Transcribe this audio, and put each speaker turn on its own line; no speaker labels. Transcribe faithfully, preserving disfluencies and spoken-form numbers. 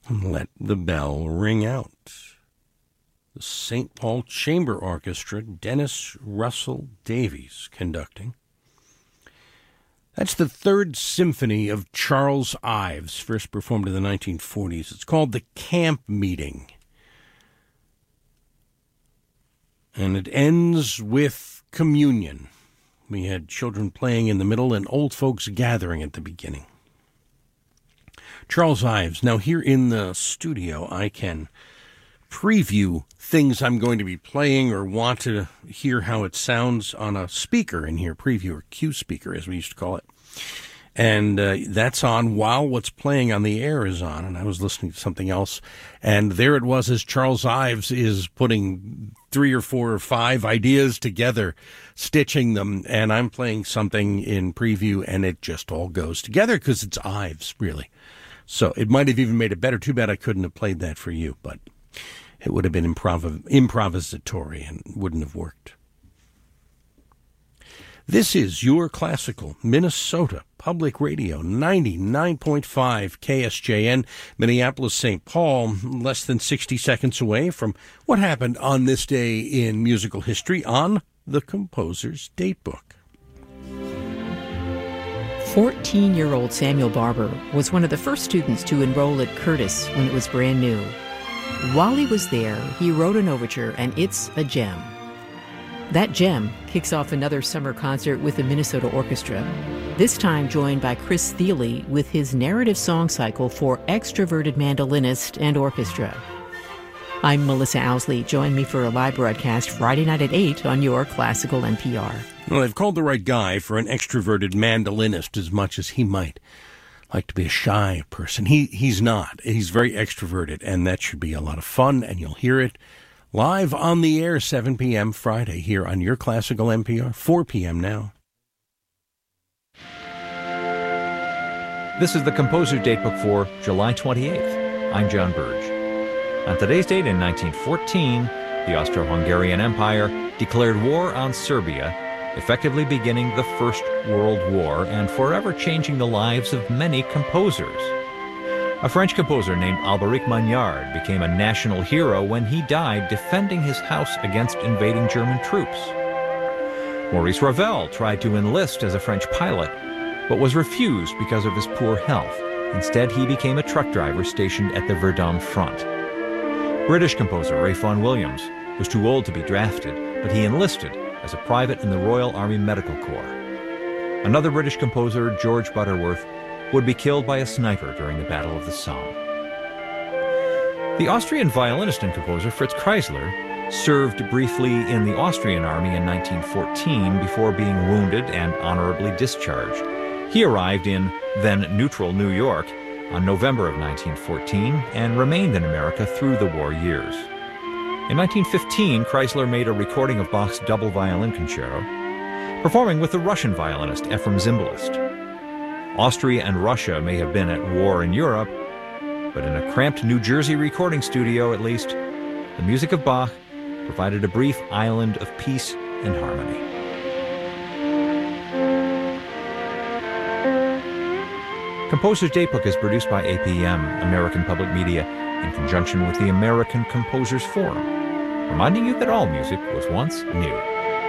and Let the Bell Ring Out. The Saint Paul Chamber Orchestra, Dennis Russell Davies conducting. That's the Third Symphony of Charles Ives, first performed in the nineteen forties. It's called The Camp Meeting. And it ends with communion. We had children playing in the middle and old folks gathering at the beginning. Charles Ives. Now here in the studio, I can preview things I'm going to be playing or want to hear how it sounds on a speaker in here, preview or cue speaker as we used to call it. And uh, that's on while what's playing on the air is on, and I was listening to something else, and there it was as Charles Ives is putting three or four or five ideas together, stitching them, and I'm playing something in preview, and it just all goes together because it's Ives, really. So it might have even made it better. Too bad I couldn't have played that for you, but it would have been improv- improvisatory and wouldn't have worked. This is your classical Minnesota Public Radio, ninety-nine point five K S J N, Minneapolis, Saint Paul, less than sixty seconds away from what happened on this day in musical history on the Composer's Datebook.
fourteen-year-old Samuel Barber was one of the first students to enroll at Curtis when it was brand new. While he was there, he wrote an overture, and it's a gem. That gem kicks off another summer concert with the Minnesota Orchestra, this time joined by Chris Thiele with his narrative song cycle for extroverted mandolinist and orchestra. I'm Melissa Owsley. Join me for a live broadcast Friday night at eight on your classical N P R.
Well, they've called the right guy for an extroverted mandolinist as much as he might like to be a shy person. He He's not. He's very extroverted, and that should be a lot of fun, and you'll hear it live on the air, seven p.m. Friday, here on your classical N P R, four p.m. now.
This is the Composer's Datebook for July twenty-eighth. I'm John Burge. On today's date in nineteen fourteen, the Austro-Hungarian Empire declared war on Serbia, effectively beginning the First World War and forever changing the lives of many composers. A French composer named Alberic Magnard became a national hero when he died defending his house against invading German troops. Maurice Ravel tried to enlist as a French pilot, but was refused because of his poor health. Instead, he became a truck driver stationed at the Verdun front. British composer Ralph Vaughan Williams was too old to be drafted, but he enlisted as a private in the Royal Army Medical Corps. Another British composer, George Butterworth, would be killed by a sniper during the Battle of the Somme. The Austrian violinist and composer Fritz Kreisler served briefly in the Austrian army in nineteen fourteen before being wounded and honorably discharged. He arrived in then-neutral New York on November of nineteen fourteen and remained in America through the war years. In nineteen fifteen, Kreisler made a recording of Bach's double violin concerto, performing with the Russian violinist Efrem Zimbalist. Austria and Russia may have been at war in Europe, but in a cramped New Jersey recording studio, at least, the music of Bach provided a brief island of peace and harmony. Composer's Datebook is produced by A P M, American Public Media, in conjunction with the American Composers Forum, reminding you that all music was once new.